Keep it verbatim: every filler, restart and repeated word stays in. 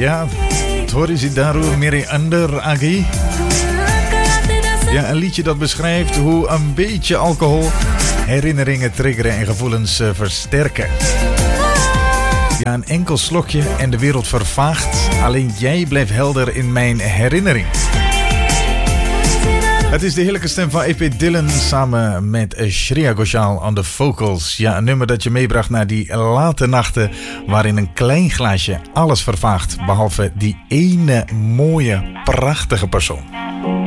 Ja, Tori Daru Miri Ander Agi. Ja, een liedje dat beschrijft hoe een beetje alcohol herinneringen triggeren en gevoelens uh, versterken. Ja, een enkel slokje en de wereld vervaagt. Alleen jij blijft helder in mijn herinnering. Het is de heerlijke stem van E P Dillon samen met Shreya Ghoshal aan de vocals. Ja, een nummer dat je meebracht naar die late nachten waarin een klein glaasje alles vervaagt. Behalve die ene mooie, prachtige persoon.